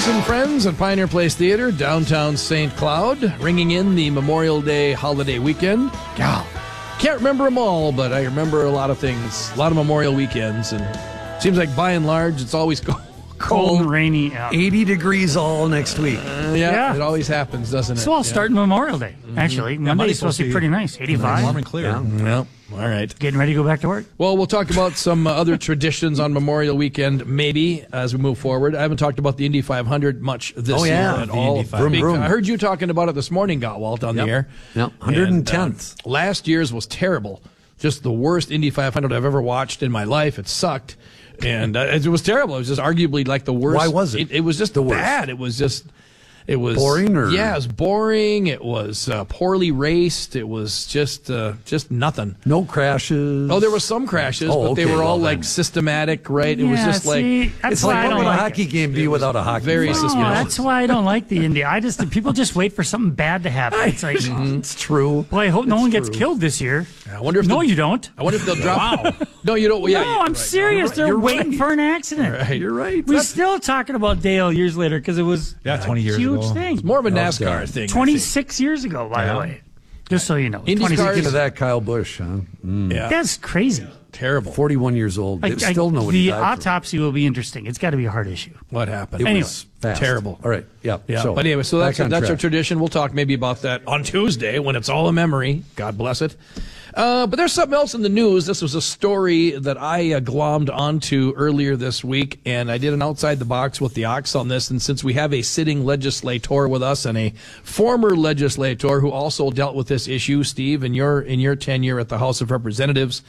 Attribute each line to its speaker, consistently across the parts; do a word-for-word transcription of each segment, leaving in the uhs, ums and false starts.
Speaker 1: Famous and Friends at Pioneer Place Theater, downtown Saint Cloud, ringing in the Memorial Day holiday weekend. God, can't remember them all, but I remember a lot of things, a lot of Memorial weekends, and it seems like by and large it's always cold,
Speaker 2: cold and rainy. Out.
Speaker 3: eighty degrees all next week.
Speaker 1: Uh, yeah, yeah, it always happens, doesn't it?
Speaker 2: So I'll
Speaker 1: yeah.
Speaker 2: start Memorial Day. Actually,
Speaker 4: mm-hmm.
Speaker 2: Monday's supposed to be pretty nice, eighty-five.
Speaker 4: Warm and clear.
Speaker 1: Yeah. yeah. All right.
Speaker 2: Getting ready to go back to work?
Speaker 1: Well, we'll talk about some uh, other traditions on Memorial Weekend, maybe, as we move forward. I haven't talked about the Indy five hundred much this
Speaker 3: oh, yeah.
Speaker 1: year at
Speaker 3: the
Speaker 1: all.
Speaker 3: Vroom, vroom.
Speaker 1: I heard you talking about it this morning, Gottwalt, on
Speaker 3: yep.
Speaker 1: the air.
Speaker 3: Yep, one hundred tenth.
Speaker 1: And, uh, last year's was terrible. Just the worst Indy five hundred I've ever watched in my life. It sucked. And uh, it was terrible. It was just arguably like the worst.
Speaker 3: Why was it?
Speaker 1: It, it was just
Speaker 3: the worst.
Speaker 1: bad. It was just... It was
Speaker 3: boring, or
Speaker 1: yeah, it was boring. It was uh, poorly raced. It was just uh, just nothing.
Speaker 3: No crashes.
Speaker 1: Oh, there were some crashes,
Speaker 3: oh,
Speaker 1: but
Speaker 3: okay,
Speaker 1: they were all
Speaker 3: well,
Speaker 1: like
Speaker 3: then.
Speaker 1: systematic, right?
Speaker 2: Yeah,
Speaker 1: it was just
Speaker 2: see,
Speaker 1: like
Speaker 2: that's
Speaker 3: it's
Speaker 2: why
Speaker 3: like
Speaker 2: I
Speaker 3: what
Speaker 2: don't
Speaker 3: would a
Speaker 2: like
Speaker 3: hockey
Speaker 2: it.
Speaker 3: game be without a hockey?
Speaker 1: Very
Speaker 3: game?
Speaker 1: suspicious.
Speaker 2: No, that's why I don't like the Indy. I just people just wait for something bad to happen. It's like
Speaker 3: mm-hmm. It's true.
Speaker 2: Boy, I hope no
Speaker 3: it's
Speaker 2: one
Speaker 3: true.
Speaker 2: gets killed this year.
Speaker 1: I wonder if
Speaker 2: no,
Speaker 1: the,
Speaker 2: you don't.
Speaker 1: I wonder if they'll drop. Wow. No, you don't. Yeah,
Speaker 2: no, I'm
Speaker 1: right.
Speaker 2: serious.
Speaker 3: Right.
Speaker 2: They're
Speaker 3: You're
Speaker 2: waiting
Speaker 3: right.
Speaker 2: for an accident.
Speaker 1: Right.
Speaker 3: You're right.
Speaker 2: We're
Speaker 3: That's
Speaker 2: still talking about Dale years later because it was
Speaker 4: Yeah, twenty years
Speaker 2: huge
Speaker 4: ago.
Speaker 2: thing.
Speaker 1: More of a
Speaker 3: Oh,
Speaker 1: NASCAR
Speaker 3: God.
Speaker 1: thing. I think.
Speaker 2: twenty-six years ago, by
Speaker 4: Yeah.
Speaker 2: the way. Just so you know.
Speaker 1: Indy
Speaker 2: twenty-six
Speaker 1: cars-
Speaker 3: Speaking of that, Kyle Busch, huh? Mm.
Speaker 1: Yeah,
Speaker 2: That's crazy.
Speaker 1: terrible.
Speaker 3: forty-one years old.
Speaker 2: I-
Speaker 3: There's
Speaker 2: I-
Speaker 3: still nobody
Speaker 2: the
Speaker 3: died from it.
Speaker 2: autopsy will be interesting. It's got to be a hard issue.
Speaker 1: What happened?
Speaker 3: It
Speaker 2: Anyway.
Speaker 3: was fast.
Speaker 1: Terrible.
Speaker 3: All right. Yeah.
Speaker 1: Yeah,
Speaker 3: So,
Speaker 1: but anyway, so that's
Speaker 3: back on
Speaker 1: that's our
Speaker 3: track.
Speaker 1: tradition. We'll talk maybe about that on Tuesday when it's all a memory. God bless it. Uh, but there's something else in the news. This was a story that I uh, glommed onto earlier this week, and I did an outside the box with the Ox on this. And since we have a sitting legislator with us and a former legislator who also dealt with this issue, Steve, in your in your tenure at the House of Representatives,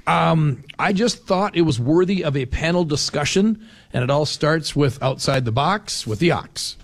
Speaker 1: um, I just thought it was worthy of a panel discussion. And it all starts with outside the box with the Ox.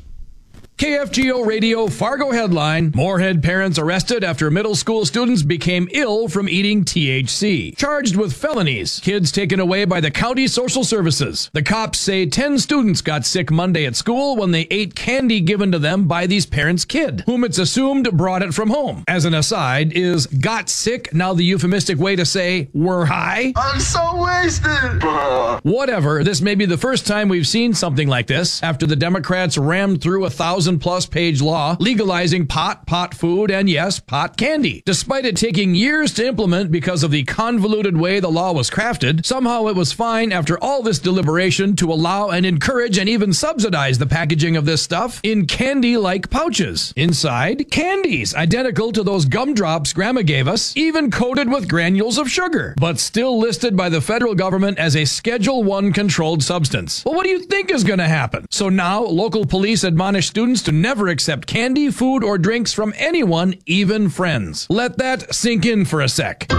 Speaker 1: K F G O Radio Fargo headline, Moorhead parents arrested after middle school students became ill from eating T H C. Charged with felonies. Kids taken away by the county social services. The cops say ten students got sick Monday at school when they ate candy given to them by these parents' kid, whom it's assumed brought it from home. As an aside, is got sick now the euphemistic way to say we're high?
Speaker 5: I'm so wasted.
Speaker 1: Whatever, this may be the first time we've seen something like this after the Democrats rammed through a thousand plus page law legalizing pot, pot food, and yes, pot candy. Despite it taking years to implement because of the convoluted way the law was crafted, somehow it was fine after all this deliberation to allow and encourage and even subsidize the packaging of this stuff in candy-like pouches. Inside, candies identical to those gumdrops Grandma gave us, even coated with granules of sugar, but still listed by the federal government as a Schedule one controlled substance. Well, what do you think is going to happen? So now, local police admonish students to never accept candy, food, or drinks from anyone, even friends. Let that sink in for a sec.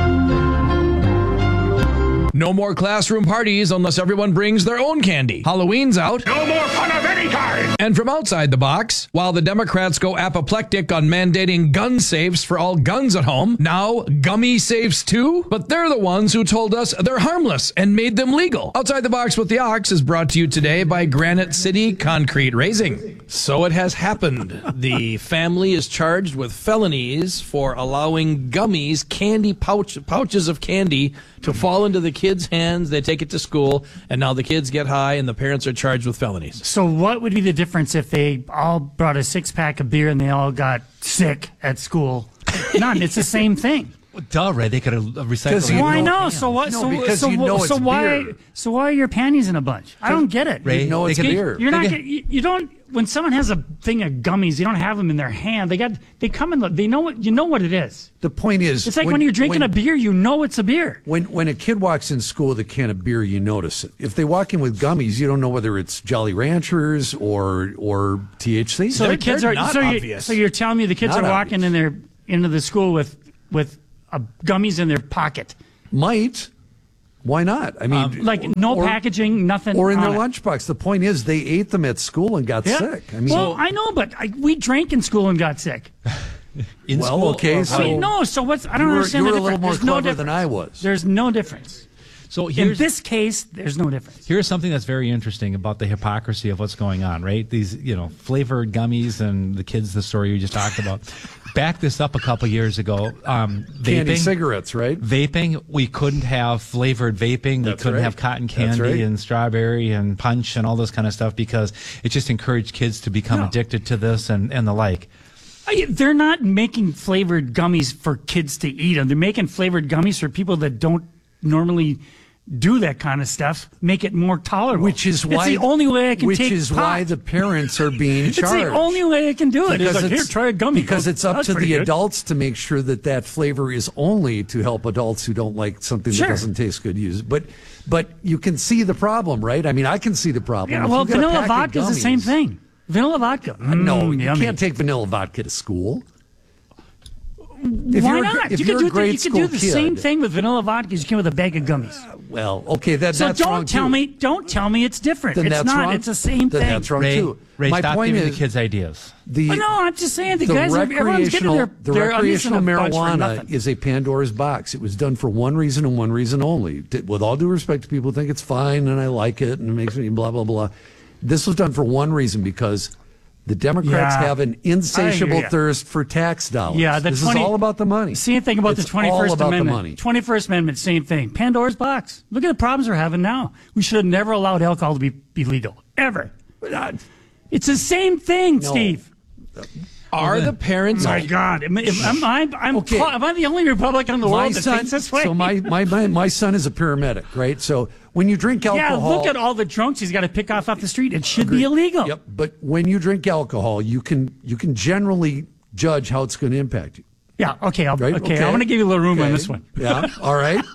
Speaker 1: No more classroom parties unless everyone brings their own candy. Halloween's out.
Speaker 5: No more fun of any kind.
Speaker 1: And from outside the box, while the Democrats go apoplectic on mandating gun safes for all guns at home, now gummy safes too? But they're the ones who told us they're harmless and made them legal. Outside the Box with the Ox is brought to you today by Granite City Concrete Raising. So it has happened. The family is charged with felonies for allowing gummies, candy pouch, pouches of candy, to fall into the kids' hands. They take it to school, and now the kids get high, and the parents are charged with felonies.
Speaker 2: So what would be the difference if they all brought a six-pack of beer and they all got sick at school? None. It's the same thing.
Speaker 4: Well, duh, Ray. They could have recycled it.
Speaker 2: Well, I
Speaker 3: know-
Speaker 2: know. So what?
Speaker 3: No,
Speaker 2: so
Speaker 3: because
Speaker 2: so,
Speaker 3: you know
Speaker 2: so
Speaker 3: it's
Speaker 2: why?
Speaker 3: beer.
Speaker 2: So why are your panties in a bunch? I don't get it.
Speaker 4: Ray,
Speaker 3: You know
Speaker 4: they
Speaker 3: it's
Speaker 4: could-
Speaker 3: beer.
Speaker 2: You're not.
Speaker 4: They
Speaker 2: get- You, you don't. When someone has a thing of gummies, you don't have them in their hand. They got. They come in. the- They know what. You know what it is.
Speaker 3: The point is,
Speaker 2: It's like when, you're drinking
Speaker 3: when,
Speaker 2: a beer, you know it's a beer.
Speaker 3: When when a kid walks in school with a can of beer, you notice it. If they walk in with gummies, you don't know whether it's Jolly Ranchers or or T H C.
Speaker 2: So
Speaker 1: They're-
Speaker 2: the kids
Speaker 1: they're
Speaker 2: are.
Speaker 1: not
Speaker 2: so, you,
Speaker 1: obvious.
Speaker 2: so you're telling me the kids
Speaker 3: Not
Speaker 2: are walking in their into the school with with uh, gummies in their pocket,
Speaker 3: Might. Why not? I mean,
Speaker 2: like no
Speaker 3: or-
Speaker 2: packaging, nothing,
Speaker 3: or in their
Speaker 2: on it.
Speaker 3: lunchbox. The point is, they ate them at school and got
Speaker 2: Yeah.
Speaker 3: sick. I mean,
Speaker 2: well, I know, but I, we drank in school and got sick.
Speaker 4: In
Speaker 3: Well,
Speaker 4: school,
Speaker 3: okay,
Speaker 4: or-
Speaker 3: so-
Speaker 2: I mean, no, so what's? I don't
Speaker 3: you were,
Speaker 2: understand
Speaker 3: you were
Speaker 2: the
Speaker 3: a little
Speaker 2: difference.
Speaker 3: more
Speaker 2: There's no
Speaker 3: clever
Speaker 2: difference.
Speaker 3: than I was.
Speaker 2: There's no difference.
Speaker 4: So
Speaker 2: In
Speaker 4: here's
Speaker 2: this case, there's no difference.
Speaker 4: here's something that's very interesting about the hypocrisy of what's going on, right? These, you know, flavored gummies and the kids, the story you just talked about. Back this up a couple years ago. Um,
Speaker 3: Candy
Speaker 4: vaping,
Speaker 3: cigarettes, right?
Speaker 4: Vaping, we couldn't have flavored vaping. We
Speaker 3: That's
Speaker 4: couldn't
Speaker 3: right.
Speaker 4: have cotton
Speaker 3: That's
Speaker 4: candy
Speaker 3: right.
Speaker 4: and strawberry and punch and all this kind of stuff because it just encouraged kids to become
Speaker 2: No.
Speaker 4: addicted to this and, and the like.
Speaker 2: I- They're not making flavored gummies for kids to eat them. They're making flavored gummies for people that don't normally do that kind of stuff. Make it more tolerable.
Speaker 3: Which is why
Speaker 2: it's the only way I can
Speaker 3: which
Speaker 2: take
Speaker 3: is
Speaker 2: pot.
Speaker 3: why the parents are being
Speaker 2: It's
Speaker 3: charged.
Speaker 2: the only way I can do it. It's like, here,
Speaker 3: it's-
Speaker 2: try a gummy.
Speaker 3: because
Speaker 2: Oh,
Speaker 3: it's up
Speaker 2: that's
Speaker 3: to
Speaker 2: pretty
Speaker 3: the
Speaker 2: good.
Speaker 3: adults to make sure that that flavor is only to help adults who don't like something
Speaker 2: Sure.
Speaker 3: that doesn't taste good use. But but you can see the problem, right? I mean, I can see the problem.
Speaker 2: Yeah,
Speaker 3: If
Speaker 2: well,
Speaker 3: you get a
Speaker 2: vanilla
Speaker 3: pack of
Speaker 2: vodka is the same
Speaker 3: gummies-
Speaker 2: thing. Vanilla vodka.
Speaker 3: No,
Speaker 2: Mm,
Speaker 3: you
Speaker 2: yummy.
Speaker 3: can't take vanilla vodka to school. If
Speaker 2: Why
Speaker 3: you're a gr-
Speaker 2: not?
Speaker 3: if
Speaker 2: you
Speaker 3: you're
Speaker 2: can
Speaker 3: a
Speaker 2: do, the,
Speaker 3: grade
Speaker 2: you can do
Speaker 3: school
Speaker 2: the
Speaker 3: kid-
Speaker 2: same thing with vanilla vodka as you can with a bag of gummies.
Speaker 3: Well, okay, that,
Speaker 2: So
Speaker 3: that's
Speaker 2: don't
Speaker 3: wrong
Speaker 2: tell
Speaker 3: too.
Speaker 2: me, don't tell me it's different.
Speaker 3: Then
Speaker 2: it's
Speaker 3: that's
Speaker 2: not.
Speaker 3: wrong.
Speaker 2: It's the same
Speaker 3: Then
Speaker 2: thing.
Speaker 3: that's wrong
Speaker 4: Ray,
Speaker 3: too.
Speaker 4: Ray
Speaker 3: My
Speaker 4: stop
Speaker 3: point
Speaker 4: giving
Speaker 3: is
Speaker 4: the kids ideas.
Speaker 3: the
Speaker 2: Well, no, I'm just saying the,
Speaker 3: the
Speaker 2: guys. Are, everyone's getting
Speaker 3: recreational
Speaker 2: their,
Speaker 3: the
Speaker 2: their undies in a
Speaker 3: recreational
Speaker 2: bunch for
Speaker 3: marijuana
Speaker 2: nothing.
Speaker 3: is a Pandora's box. It was done for one reason and one reason only. T- With all due respect to people who think it's fine and I like it and it makes me blah blah blah. This was done for one reason because the Democrats
Speaker 2: Yeah.
Speaker 3: have an
Speaker 2: I hear
Speaker 3: insatiable
Speaker 2: ya.
Speaker 3: thirst for tax dollars.
Speaker 2: Yeah, the
Speaker 3: this
Speaker 2: twenty,
Speaker 3: is all about the money.
Speaker 2: Same thing about
Speaker 3: It's
Speaker 2: the twenty-first
Speaker 3: all about
Speaker 2: Amendment.
Speaker 3: the money.
Speaker 2: twenty-first Amendment, same thing. Pandora's box. Look at the problems we're having now. We should have never allowed alcohol to be, be legal. Ever. It's the same thing, Steve.
Speaker 1: Are the parents?
Speaker 2: My God. Am, am, am I, I'm,
Speaker 3: Okay.
Speaker 2: cla- am I the only Republican in the
Speaker 3: My
Speaker 2: world that
Speaker 3: son,
Speaker 2: thinks this way?
Speaker 3: so my, my, my, my son is a paramedic, right? So when you drink
Speaker 2: yeah,
Speaker 3: alcohol,
Speaker 2: look at all the drunks he's got to pick off off the street. It should be illegal.
Speaker 3: Yep, but when you drink alcohol, you can you can generally judge how it's going to impact you.
Speaker 2: Yeah, okay. I'll,
Speaker 3: Right?
Speaker 2: okay, I'm going to give you a little room on
Speaker 3: Okay.
Speaker 2: this one.
Speaker 3: Yeah, all right.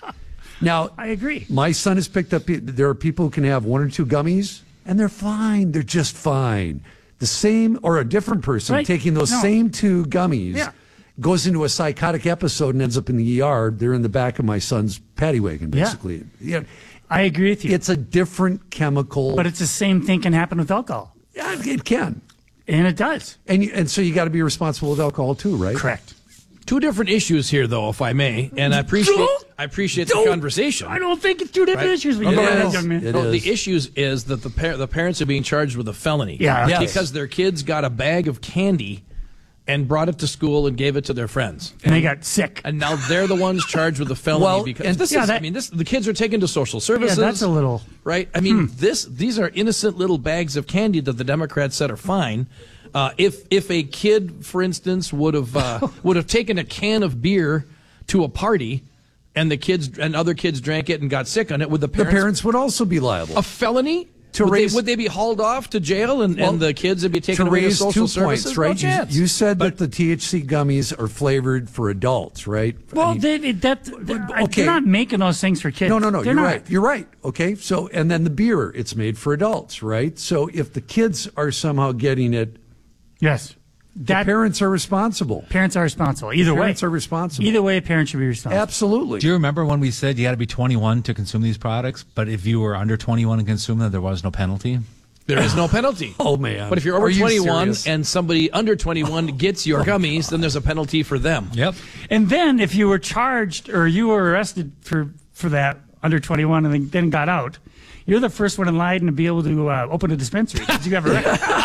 Speaker 3: Now,
Speaker 2: I agree.
Speaker 3: my son has picked up. There are people who can have one or two gummies, and they're fine. They're just fine. The same or a different person
Speaker 2: Right.
Speaker 3: taking those
Speaker 2: No.
Speaker 3: same two gummies
Speaker 2: Yeah.
Speaker 3: goes into a psychotic episode and ends up in the E R. They're in the back of my son's paddy wagon,
Speaker 2: Yeah.
Speaker 3: basically. Yeah.
Speaker 2: I agree with you.
Speaker 3: It's a different chemical.
Speaker 2: but it's the same thing can happen with alcohol.
Speaker 3: yeah, it can.
Speaker 2: And it does.
Speaker 3: And you, and so you got to be responsible with alcohol too, right?
Speaker 2: Correct.
Speaker 1: Two different issues here, though, if I may, and I appreciate
Speaker 2: Don't-
Speaker 1: I appreciate the
Speaker 2: don't-
Speaker 1: conversation.
Speaker 2: I don't think it's two different
Speaker 1: Right.
Speaker 2: issues. But
Speaker 3: It
Speaker 2: you go ahead,
Speaker 3: is.
Speaker 2: young man.
Speaker 3: It
Speaker 1: No,
Speaker 3: is.
Speaker 1: the issues is that the par- the parents are being charged with a felony.
Speaker 2: Yeah. Yes.
Speaker 1: because their kids got a bag of candy and brought it to school and gave it to their friends.
Speaker 2: And they got sick.
Speaker 1: And now they're the ones charged with a felony
Speaker 3: Well,
Speaker 1: because
Speaker 3: and-
Speaker 1: this
Speaker 2: Yeah,
Speaker 1: is I
Speaker 2: that-
Speaker 1: mean this the kids are taken to social services.
Speaker 2: Yeah, that's a little.
Speaker 1: right? I mean, this these are innocent little bags of candy that the Democrats said are fine. Uh, if if a kid, for instance, would have uh, would have taken a can of beer to a party, and the kids and other kids drank it and got sick on it, would the
Speaker 3: The
Speaker 1: parents,
Speaker 3: parents would also be liable.
Speaker 1: a felony?
Speaker 3: To
Speaker 1: would,
Speaker 3: raise-
Speaker 1: they, would they be hauled off to jail and,
Speaker 3: Well,
Speaker 1: and the kids would be taken
Speaker 3: to
Speaker 1: away to
Speaker 3: raise
Speaker 1: social
Speaker 3: two
Speaker 1: services?
Speaker 3: points,
Speaker 1: No
Speaker 3: right? You,
Speaker 1: chance.
Speaker 3: you said that the T H C gummies are flavored for adults, right? I
Speaker 2: Well,
Speaker 3: mean-
Speaker 2: they, they- that, that-
Speaker 3: okay.
Speaker 2: they're not making those things for kids.
Speaker 3: no, no, no.
Speaker 2: They're
Speaker 3: You're
Speaker 2: not.
Speaker 3: right. You're right. Okay. So, and then the beer, it's made for adults, right? So, if the kids are somehow getting it,
Speaker 2: Yes.
Speaker 3: the
Speaker 2: That,
Speaker 3: parents are responsible.
Speaker 2: parents are responsible. Either way.
Speaker 3: Parents are responsible.
Speaker 2: Either way, parents should be responsible.
Speaker 3: Absolutely.
Speaker 4: Do you remember when we said you had to be twenty-one to consume these products, but if you were under twenty-one and consume them, there was no penalty?
Speaker 1: There is no penalty.
Speaker 3: Oh, man.
Speaker 1: But if you're over
Speaker 3: Are you
Speaker 1: twenty-one
Speaker 3: serious?
Speaker 1: and somebody under twenty-one gets your gummies, then there's a penalty for them.
Speaker 4: Yep.
Speaker 2: And then if you were charged or you were arrested for, for that under twenty-one and then- then got out, you're the first one in line to be able to uh, open a dispensary. Did you ever?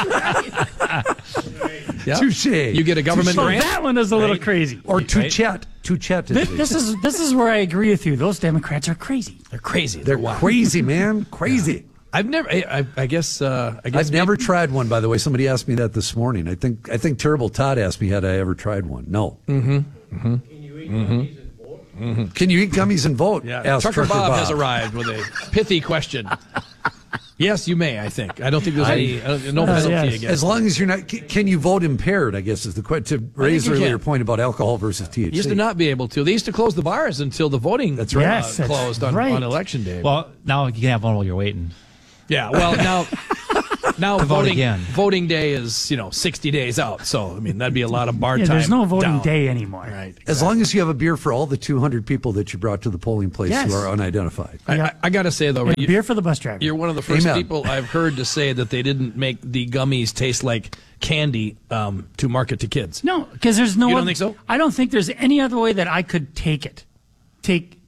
Speaker 1: Yeah.
Speaker 3: Touche.
Speaker 1: You get a government
Speaker 2: So
Speaker 1: grant.
Speaker 2: that one is a little crazy.
Speaker 3: Or
Speaker 4: Right.
Speaker 3: Tuchet. Tuchet is
Speaker 2: This,
Speaker 3: the-
Speaker 2: this is this is where I agree with you. Those Democrats are crazy.
Speaker 1: They're crazy.
Speaker 3: They're
Speaker 1: wild.
Speaker 3: crazy, man. Crazy.
Speaker 1: I've never. I, I, I guess. Uh, I guess
Speaker 3: I've never tried one, by the way. Somebody asked me that this morning. I think I think Terrible Todd asked me had I ever tried one. No. Mm-hmm. Mm-hmm. Mm-hmm. Can you eat gummies and vote?
Speaker 1: Yeah.
Speaker 3: Asked
Speaker 1: Trucker,
Speaker 3: Trucker
Speaker 1: Bob, has arrived with a pithy question. Yes, you may. I think. I don't think there's any uh, no
Speaker 2: Uh,
Speaker 1: penalty
Speaker 2: yes.
Speaker 1: against.
Speaker 3: As long as you're not, c- can you vote impaired? I guess is the question. To raise
Speaker 1: you
Speaker 3: the earlier
Speaker 1: can.
Speaker 3: point about alcohol versus T H C.
Speaker 1: Used to not be able to. They used to close the bars until the voting.
Speaker 3: That's right.
Speaker 2: Yes,
Speaker 1: uh,
Speaker 2: that's
Speaker 1: closed on,
Speaker 2: right.
Speaker 1: on election day.
Speaker 4: Well, now you can have one while you're waiting.
Speaker 1: yeah. Well, now. Now
Speaker 4: To vote
Speaker 1: voting
Speaker 4: again.
Speaker 1: voting day is you know sixty days out, so I mean that'd be a lot of bar
Speaker 2: Yeah,
Speaker 1: time.
Speaker 2: there's no voting
Speaker 1: down.
Speaker 2: day anymore.
Speaker 1: Right.
Speaker 3: As long as you have a beer for all the two hundred people that you brought to the polling place
Speaker 2: Yes.
Speaker 3: who are unidentified.
Speaker 1: I, I, I got to say though,
Speaker 2: And
Speaker 1: you,
Speaker 2: beer for the bus driver.
Speaker 1: you're one of the first
Speaker 3: Amen.
Speaker 1: people I've heard to say that they didn't make the gummies taste like candy um, to market to kids.
Speaker 2: No, because there's no.
Speaker 1: You don't
Speaker 2: oth-
Speaker 1: think so?
Speaker 2: I don't think there's any other way that I could take it. Take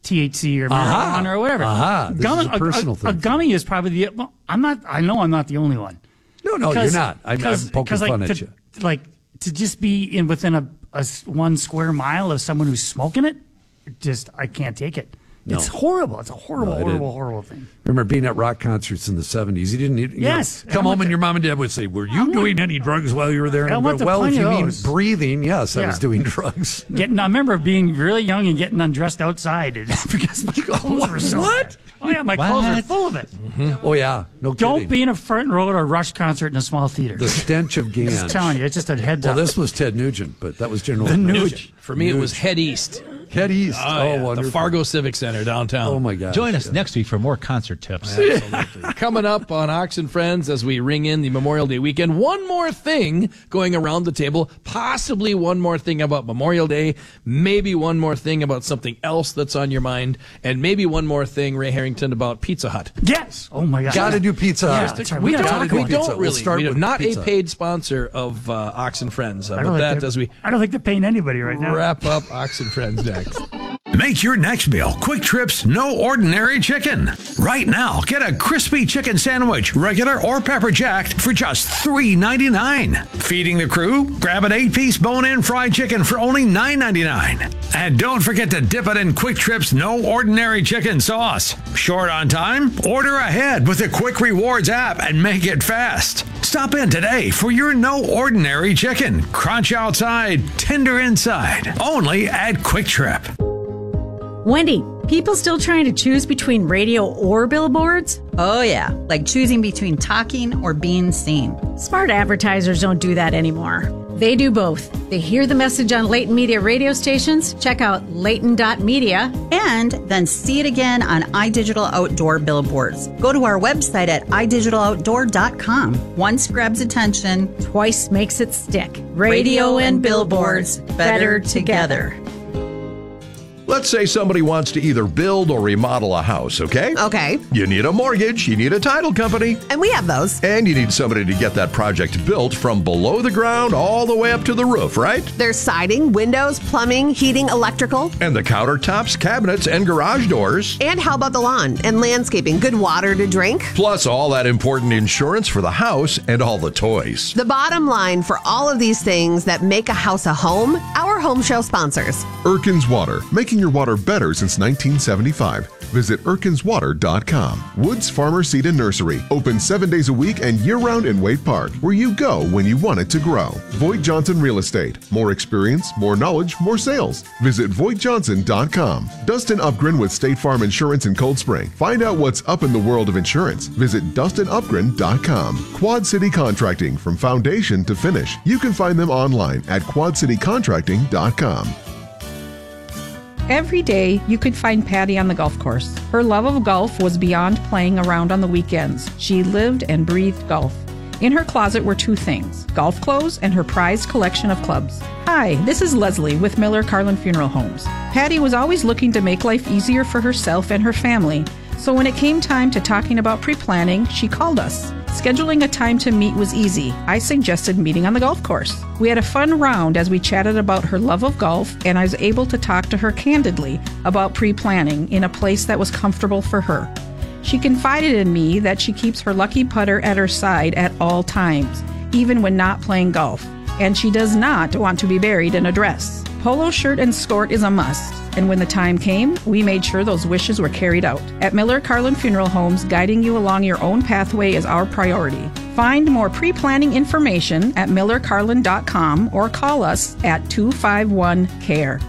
Speaker 2: T H C or
Speaker 3: Aha.
Speaker 2: marijuana or whatever.
Speaker 3: Aha. This is a personal
Speaker 2: a,
Speaker 3: thing.
Speaker 2: a gummy is probably the. Well, I'm not. I know I'm not the only one.
Speaker 3: No, no, you're not. I'm, I'm poking
Speaker 2: like,
Speaker 3: fun at
Speaker 2: to,
Speaker 3: you.
Speaker 2: Like to just be in within a, a s- one square mile of someone who's smoking it, just I can't take it.
Speaker 3: No.
Speaker 2: It's horrible. It's a horrible,
Speaker 3: No, it
Speaker 2: horrible,
Speaker 3: is.
Speaker 2: horrible thing.
Speaker 3: Remember being at rock concerts in the seventies? You didn't. You
Speaker 2: Yes.
Speaker 3: know, come
Speaker 2: I
Speaker 3: home
Speaker 2: went
Speaker 3: and
Speaker 2: to-
Speaker 3: your mom and dad would say, "Were you
Speaker 2: I
Speaker 3: doing
Speaker 2: went-
Speaker 3: any drugs while you were there?" And
Speaker 2: I
Speaker 3: I'd
Speaker 2: went
Speaker 3: go,
Speaker 2: to
Speaker 3: well, if
Speaker 2: plenty
Speaker 3: you
Speaker 2: of
Speaker 3: mean
Speaker 2: those.
Speaker 3: breathing, yes, I
Speaker 2: Yeah.
Speaker 3: was doing drugs.
Speaker 2: Getting, I remember being really young and getting undressed outside because my clothes were so
Speaker 3: What?
Speaker 2: bad. Oh yeah, my clothes were
Speaker 4: What?
Speaker 2: full of it.
Speaker 3: Oh yeah, no
Speaker 2: Don't
Speaker 3: kidding.
Speaker 2: be in a front row at a Rush concert in a small theater.
Speaker 3: The stench of ganj.
Speaker 2: Just telling you, it's just a heads
Speaker 3: Well,
Speaker 2: up.
Speaker 3: this was Ted Nugent, but that was General
Speaker 2: The
Speaker 3: Nugent.
Speaker 2: Nugent.
Speaker 1: For me, it was Head East.
Speaker 3: Head East.
Speaker 1: Oh,
Speaker 3: Oh,
Speaker 1: yeah, the
Speaker 3: wonderful.
Speaker 1: Fargo Civic Center downtown.
Speaker 3: Oh my God.
Speaker 4: Join us next week for more concert tips.
Speaker 1: Coming up on Ox and Friends as we ring in the Memorial Day weekend. One more thing going around the table. Possibly one more thing about Memorial Day. Maybe one more thing about something else that's on your mind. And maybe one more thing, Ray Harrington, about Pizza Hut.
Speaker 2: Yes. Oh my God.
Speaker 3: Got to do Pizza
Speaker 2: Yeah,
Speaker 3: Hut.
Speaker 2: that's right.
Speaker 1: We
Speaker 2: gotta
Speaker 1: don't,
Speaker 2: talk
Speaker 1: we
Speaker 2: about
Speaker 3: pizza.
Speaker 1: don't
Speaker 3: We'll
Speaker 1: really.
Speaker 3: start
Speaker 1: we are
Speaker 3: with
Speaker 1: not
Speaker 3: Pizza
Speaker 1: a
Speaker 3: Hut.
Speaker 1: paid sponsor of uh, Ox and Friends. Uh,
Speaker 2: I
Speaker 1: but
Speaker 2: don't think
Speaker 1: that
Speaker 2: they're-
Speaker 1: as we
Speaker 2: I don't think they're paying anybody right now.
Speaker 1: wrap up Ox and Friends next.
Speaker 6: Make your next meal Quick Trip's No Ordinary Chicken. Right now, get a crispy chicken sandwich, regular or pepper jacked, for just three ninety-nine. Feeding the crew? Grab an eight-piece bone-in fried chicken for only nine ninety-nine. And don't forget to dip it in Quick Trip's No Ordinary Chicken sauce. Short on time? Order ahead with the Quick Rewards app and make it fast. Stop in today for your No Ordinary Chicken. Crunch outside, tender inside. Only at Quick Trip.
Speaker 7: Wendy, people still trying to choose between radio or billboards?
Speaker 8: Oh, yeah, like choosing between talking or being seen.
Speaker 7: Smart advertisers don't do that anymore. They do both. They hear the message on Leighton Media radio stations, check out leighton dot media,
Speaker 8: And then see it again on iDigital Outdoor billboards. Go to our website at i digital outdoor dot com. Once grabs attention,
Speaker 7: twice makes it stick.
Speaker 8: radio and billboards better together.
Speaker 9: Let's say somebody wants to either build or remodel a house, okay?
Speaker 10: Okay.
Speaker 9: You need a mortgage, you need a title company,
Speaker 10: And we have those.
Speaker 9: and you need somebody to get that project built from below the ground all the way up to the roof, right?
Speaker 10: There's siding, windows, plumbing, heating, electrical.
Speaker 9: And the countertops, cabinets, and garage doors.
Speaker 10: And how about the lawn and landscaping? Good water to drink.
Speaker 9: Plus all that important insurance for the house and all the toys.
Speaker 10: The bottom line for all of these things that make a house a home, our home show sponsors.
Speaker 11: Erkins Water, making your water better since nineteen seventy-five. Visit erkins water dot com. Woods Farmer Seed and Nursery, open seven days a week and year-round in Wade Park, where you go when you want it to grow. Voigt Johnson Real Estate, more experience, more knowledge, more sales. Visit voigt johnson dot com. Dustin Upgren with State Farm Insurance in Cold Spring. Find out what's up in the world of insurance. Visit dustin upgren dot com. Quad City Contracting, from foundation to finish. You can find them online at quad city contracting dot com.
Speaker 12: Every day, you could find Patty on the golf course. Her love of golf was beyond playing around on the weekends. She lived and breathed golf. In her closet were two things, golf clothes and her prized collection of clubs. Hi, this is Leslie with Miller Carlin Funeral Homes. Patty was always looking to make life easier for herself and her family. So when it came time to talking about pre-planning, she called us. Scheduling a time to meet was easy. I suggested meeting on the golf course. We had a fun round as we chatted about her love of golf, and I was able to talk to her candidly about pre-planning in a place that was comfortable for her. She confided in me that she keeps her lucky putter at her side at all times, even when not playing golf, and she does not want to be buried in a dress. Polo shirt and skirt is a must, and when the time came, we made sure those wishes were carried out. At Miller Carlin Funeral Homes, guiding you along your own pathway is our priority. Find more pre-planning information at miller carlin dot com or call us at two five one C A R E.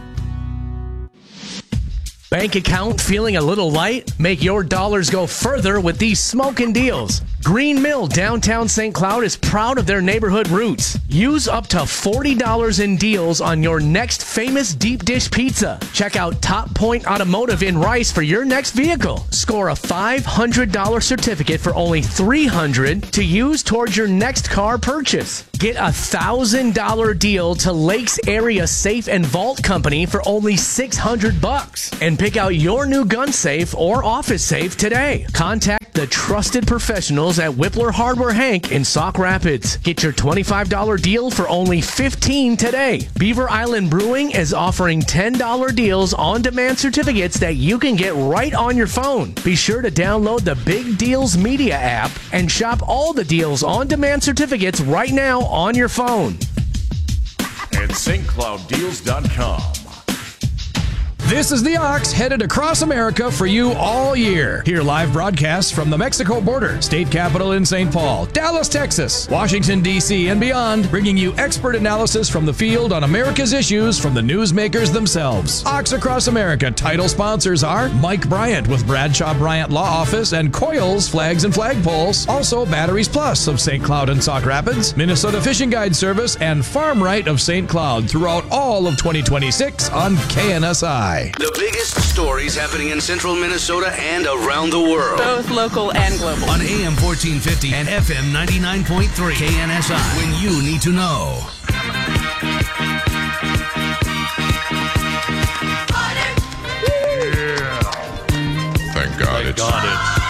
Speaker 13: Bank account feeling a little light? Make your dollars go further with these smoking deals. Green Mill downtown Saint Cloud is proud of their neighborhood roots. Use up to forty dollars in deals on your next famous deep dish pizza. Check out Top Point Automotive in Rice for your next vehicle. Score a five hundred dollars certificate for only three hundred dollars to use towards your next car purchase. Get a one thousand dollars deal to Lakes Area Safe and Vault Company for only six hundred bucks. And pick out your new gun safe or office safe today. Contact the trusted professionals at Whippler Hardware Hank in Sauk Rapids. Get your twenty-five dollars deal for only fifteen dollars today. Beaver Island Brewing is offering ten dollars deals on demand certificates that you can get right on your phone. Be sure to download the Big Deals Media app and shop all the deals on demand certificates right now on your phone.
Speaker 14: At Saint Cloud Deals dot com.
Speaker 1: This is the Ox headed across America for you all year. Hear live broadcasts from the Mexico border, state capital in Saint Paul, Dallas, Texas, Washington, D C, and beyond, bringing you expert analysis from the field on America's issues from the newsmakers themselves. Ox Across America title sponsors are Mike Bryant with Bradshaw Bryant Law Office and Coils Flags and Flagpoles. Also Batteries Plus of Saint Cloud and Sauk Rapids, Minnesota Fishing Guide Service, and Farm Right of Saint Cloud throughout all of twenty twenty-six on K N S I.
Speaker 15: The biggest stories happening in central Minnesota and around the world.
Speaker 16: Both local and global.
Speaker 15: On A M fourteen fifty and F M ninety-nine point three. K N S I. When you need to know.
Speaker 11: Yeah. Thank God
Speaker 3: Thank
Speaker 11: it's...
Speaker 3: God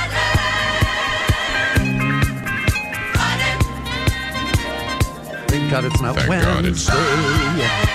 Speaker 3: it's... Thank God it's not
Speaker 11: Thank God it's-
Speaker 3: Wednesday.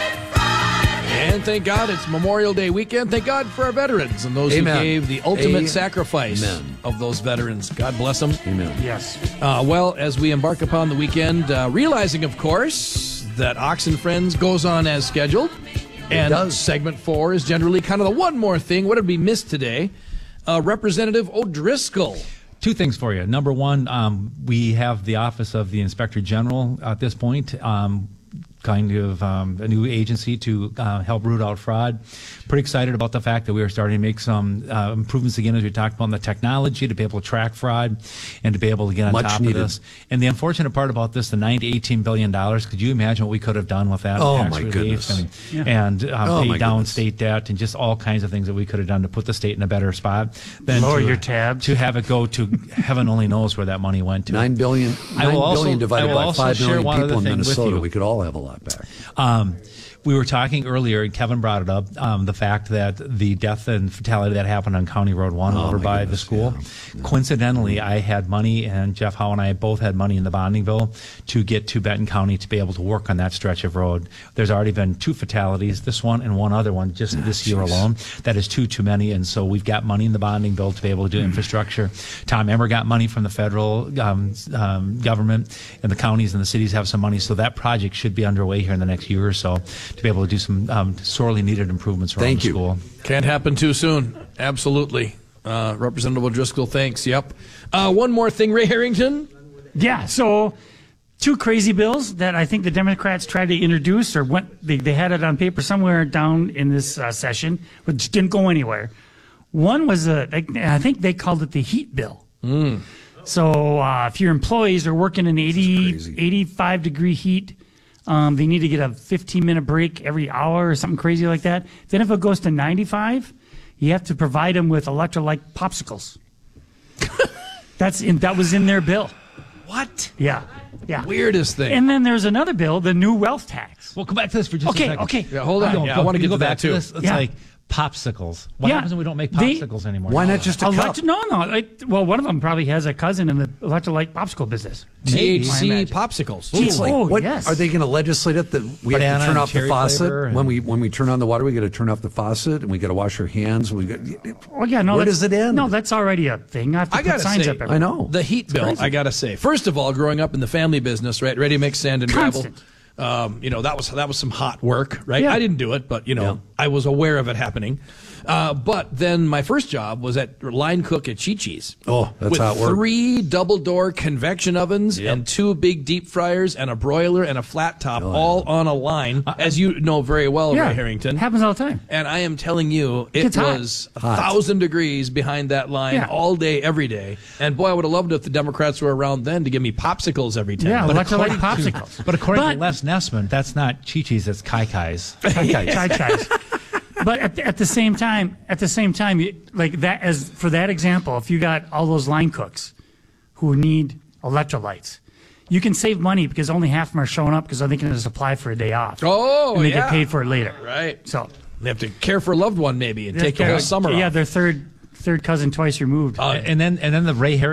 Speaker 1: And thank God it's Memorial Day weekend. Thank God for our veterans and those
Speaker 3: Amen.
Speaker 1: who gave the ultimate
Speaker 3: Amen.
Speaker 1: sacrifice of those veterans. God bless them.
Speaker 3: Amen.
Speaker 2: Yes.
Speaker 1: Uh, well, as we embark upon the weekend, uh, realizing, of course, that Ox and Friends goes on as scheduled. And
Speaker 3: does.
Speaker 1: segment four is generally kind of the one more thing. What did we miss today? Uh, Representative O'Driscoll.
Speaker 4: Two things for you. Number one, um, we have the Office of the Inspector General at this point. Um, kind of um, a new agency to uh, help root out fraud. Pretty excited about the fact that we are starting to make some uh, improvements again, as we talked about, in the technology to be able to track fraud and to be able to get on
Speaker 3: Much
Speaker 4: top
Speaker 3: needed.
Speaker 4: of this. And the unfortunate part about this, the nine to eighteen billion dollars, could you imagine what we could have done with that?
Speaker 3: Oh,
Speaker 4: tax
Speaker 3: my
Speaker 4: relief
Speaker 3: goodness.
Speaker 4: And,
Speaker 2: Yeah.
Speaker 4: and um,
Speaker 3: Oh,
Speaker 4: pay
Speaker 3: my
Speaker 4: down
Speaker 3: goodness.
Speaker 4: state debt and just all kinds of things that we could have done to put the state in a better spot. Than
Speaker 2: Lower
Speaker 4: to,
Speaker 2: your tabs.
Speaker 4: To have it go to heaven only knows where that money went to.
Speaker 3: Nine billion,
Speaker 4: I
Speaker 3: nine
Speaker 4: will also-
Speaker 3: billion
Speaker 4: I
Speaker 3: divided
Speaker 4: will
Speaker 3: by
Speaker 4: also
Speaker 3: five
Speaker 4: share
Speaker 3: million
Speaker 4: one other
Speaker 3: people in
Speaker 4: thing with
Speaker 3: Minnesota.
Speaker 4: you.
Speaker 3: We could all have a lot back.
Speaker 4: Um, we were talking earlier, and Kevin brought it up, um, the fact that the death and fatality that happened on County Road one
Speaker 3: Oh,
Speaker 4: over
Speaker 3: my
Speaker 4: by
Speaker 3: goodness,
Speaker 4: the school.
Speaker 3: yeah.
Speaker 4: Coincidentally, I had money, and Jeff Howe and I both had money in the bonding bill to get to Benton County to be able to work on that stretch of road. There's already been two fatalities, this one and one other one, just this year alone. That is two too many, and so we've got money in the bonding bill to be able to do infrastructure. Tom Emmer got money from the federal um, um, government, and the counties and the cities have some money, so that project should be underway here in the next year or so to be able to do some um, sorely needed improvements around
Speaker 3: Thank
Speaker 4: the
Speaker 3: you.
Speaker 4: school.
Speaker 1: Can't happen too soon. Absolutely. Uh, Representative O'Driscoll, thanks. Yep. Uh, one more thing, Ray Harrington.
Speaker 2: Yeah, so two crazy bills that I think the Democrats tried to introduce, or went, they, they had it on paper somewhere down in this uh, session, which didn't go anywhere. One was, a, they, I think they called it the heat bill.
Speaker 1: Mm.
Speaker 2: So uh, if your employees are working in eighty, eighty-five degree heat, um, they need to get a fifteen minute break every hour or something crazy like that. Then if it goes to ninety-five, you have to provide them with electrolyte popsicles. That's in, that was in their bill.
Speaker 1: What?
Speaker 2: Yeah. Yeah.
Speaker 1: Weirdest thing.
Speaker 2: And then there's another bill, the new wealth tax.
Speaker 4: We'll come back to this for just
Speaker 2: okay,
Speaker 4: a second.
Speaker 2: Okay,
Speaker 1: Yeah, hold on.
Speaker 4: Go-
Speaker 1: Yeah,
Speaker 4: go-
Speaker 1: I want to
Speaker 4: you
Speaker 1: get
Speaker 4: go
Speaker 1: to that
Speaker 4: back
Speaker 1: too.
Speaker 4: to this. It's
Speaker 2: Yeah.
Speaker 4: like popsicles. What
Speaker 2: Yeah.
Speaker 4: happens when we don't make
Speaker 2: They-
Speaker 4: popsicles anymore?
Speaker 3: Why not just a cup?
Speaker 2: Elect- no, no. Like, well, one of them probably has a cousin in the electrolyte popsicle business.
Speaker 1: T H C
Speaker 2: I imagine.
Speaker 1: popsicles.
Speaker 2: Gee,
Speaker 3: It's like,
Speaker 2: oh,
Speaker 3: what
Speaker 2: yes.
Speaker 3: are they going to legislate it that we have
Speaker 4: Banana
Speaker 3: to turn
Speaker 4: and
Speaker 3: off the
Speaker 4: cherry
Speaker 3: faucet
Speaker 4: flavor and-
Speaker 3: when we when we turn on the water? We got to turn off the faucet and we got to wash our hands. We got.
Speaker 2: Oh yeah, no.
Speaker 3: Where
Speaker 2: that's-
Speaker 3: does it end?
Speaker 2: No, that's already a thing. I have to
Speaker 1: I
Speaker 2: put
Speaker 1: gotta
Speaker 2: signs
Speaker 1: say,
Speaker 2: up everywhere.
Speaker 3: I know.
Speaker 1: The heat bill,
Speaker 3: crazy.
Speaker 1: I gotta say. First of all, growing up in the family business, right, ready mix, sand, and gravel.
Speaker 2: Constant.
Speaker 1: Um, you know, that was that was some hot work, right?
Speaker 2: Yeah.
Speaker 1: I didn't do it, but you know,
Speaker 3: Yeah.
Speaker 1: I was aware of it happening. Uh, but then my first job was at line cook at Chi-Chi's.
Speaker 3: Oh, that's
Speaker 1: with
Speaker 3: how it worked.
Speaker 1: three double door convection ovens and two big deep fryers and a broiler and a flat top, all on a line, as you know very well,
Speaker 2: Yeah,
Speaker 1: Ray Harrington.
Speaker 2: happens all the time.
Speaker 1: And I am telling you, it
Speaker 2: It's hot.
Speaker 1: was a
Speaker 3: Hot.
Speaker 1: thousand degrees behind that line
Speaker 2: Yeah.
Speaker 1: all day, every day. And boy, I would have loved it if the Democrats were around then to give me popsicles every time.
Speaker 2: Yeah,
Speaker 1: But
Speaker 2: electrolyte
Speaker 4: according to-
Speaker 2: popsicles.
Speaker 4: But according
Speaker 2: But-
Speaker 4: to Les Nessman, that's not Chi-Chi's, it's Kai Kai's.
Speaker 2: Chai Chais. But at the, at the same time, at the same time, you, like that, as for that example, if you got all those line cooks who need electrolytes, you can save money because only half of them are showing up because they can just apply for a day off.
Speaker 1: Oh,
Speaker 2: and they
Speaker 1: yeah.
Speaker 2: get paid for it later.
Speaker 1: Right.
Speaker 2: So
Speaker 1: They have to care for a loved one maybe and take the whole summer
Speaker 2: Yeah,
Speaker 1: off.
Speaker 2: their third third cousin twice removed.
Speaker 4: Uh, and then and then the Ray Harrington